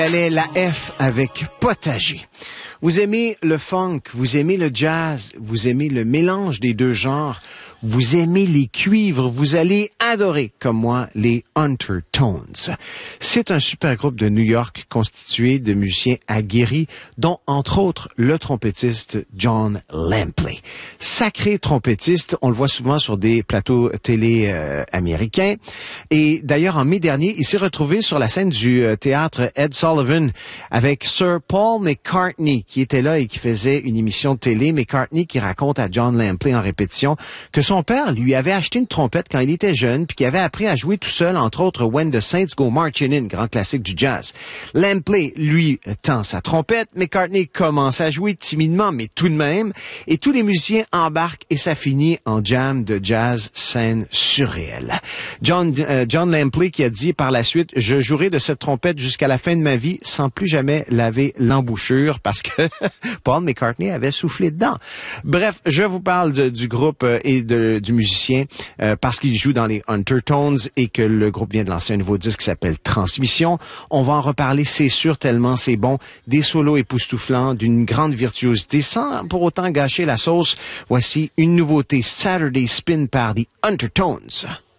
Elle est la F avec Potager. Vous aimez le funk, vous aimez le jazz, vous aimez le mélange des deux genres, vous aimez les cuivres, vous allez adorer, comme moi, les Undertones. C'est un super groupe de New York constitué de musiciens aguerris, dont, entre autres, le trompettiste John Lampley. Sacré trompettiste, on le voit souvent sur des plateaux télé américains. Et d'ailleurs, en mai dernier, il s'est retrouvé sur la scène du théâtre Ed Sullivan avec Sir Paul McCartney, qui était là et qui faisait une émission de télé. McCartney qui raconte à John Lampley en répétition que son père lui avait acheté une trompette quand il était jeune, puis qu'il avait appris à jouer tout seul, entre autres When the Saints Go Marching In, grand classique du jazz. Lampley, lui, tend sa trompette. McCartney commence à jouer timidement, mais tout de même. Et tous les musiciens embarquent et ça finit en jam de jazz, scène surréelle. John Lampley qui a dit par la suite, je jouerai de cette trompette jusqu'à la fin de ma vie sans plus jamais laver l'embouchure parce que Paul McCartney avait soufflé dedans. Bref, je vous parle du groupe et du musicien parce qu'il joue dans les Undertones et que le groupe vient de lancer un nouveau disque qui s'appelle Transmission. On va en reparler, c'est sûr, tellement c'est bon. Des solos époustouflants, d'une grande virtuosité, sans pour autant gâcher la sauce. Voici une nouveauté, Saturday Spin par The Undertones.